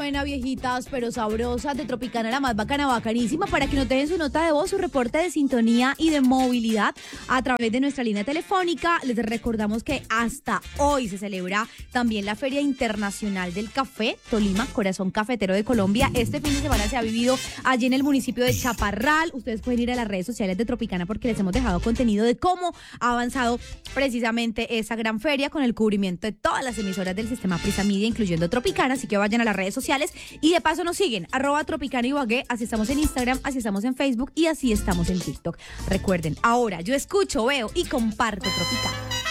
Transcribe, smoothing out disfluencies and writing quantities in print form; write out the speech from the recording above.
suena, viejitas, pero sabrosas, de Tropicana, la más bacana, bacanísima, para que nos dejen su nota de voz, su reporte de sintonía y de movilidad a través de nuestra línea telefónica. Les recordamos que hasta hoy se celebra también la Feria Internacional del Café, Tolima, corazón cafetero de Colombia. Este fin de semana se ha vivido allí en el municipio de Chaparral. Ustedes pueden ir a las redes sociales de Tropicana porque les hemos dejado contenido de cómo ha avanzado precisamente esa gran feria con el cubrimiento de todas las emisoras del sistema Prisa Media, incluyendo Tropicana, así que vayan a las redes sociales y de paso nos siguen, @Tropicana Ibagué, así estamos en Instagram, así estamos en Facebook y así estamos en TikTok. Recuerden, ahora yo escucho, veo y comparto Tropicana.